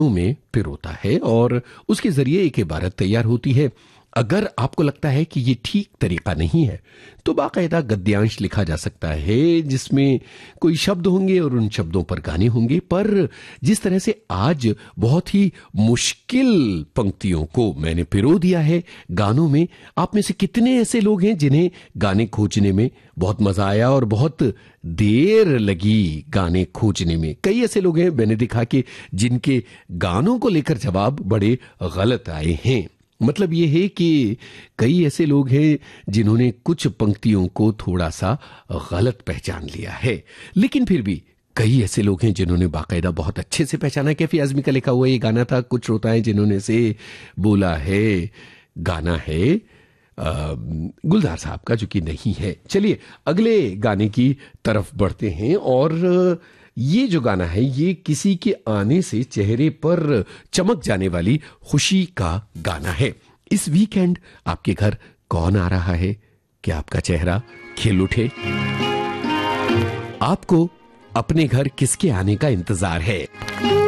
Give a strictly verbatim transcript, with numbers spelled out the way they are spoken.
में पिरोता है और उसके जरिए एक इबारत तैयार होती है। अगर आपको लगता है कि ये ठीक तरीका नहीं है तो बाकायदा गद्यांश लिखा जा सकता है जिसमें कोई शब्द होंगे और उन शब्दों पर गाने होंगे। पर जिस तरह से आज बहुत ही मुश्किल पंक्तियों को मैंने पिरो दिया है गानों में, आप में से कितने ऐसे लोग हैं जिन्हें गाने खोजने में बहुत मजा आया और बहुत देर लगी गाने खोजने में? कई ऐसे लोग हैं मैंने देखा कि जिनके गानों को लेकर जवाब बड़े गलत आए हैं। मतलब ये है कि कई ऐसे लोग हैं जिन्होंने कुछ पंक्तियों को थोड़ा सा गलत पहचान लिया है, लेकिन फिर भी कई ऐसे लोग हैं जिन्होंने बाकायदा बहुत अच्छे से पहचाना। कैफी आजमी का लिखा हुआ ये गाना था। कुछ श्रोताएं जिन्होंने से बोला है गाना है आ, गुलजार साहब का, जो कि नहीं है। चलिए अगले गाने की तरफ बढ़ते हैं और ये जो गाना है ये किसी के आने से चेहरे पर चमक जाने वाली खुशी का गाना है। इस वीकेंड आपके घर कौन आ रहा है? क्या आपका चेहरा खिल उठे? आपको अपने घर किसके आने का इंतजार है?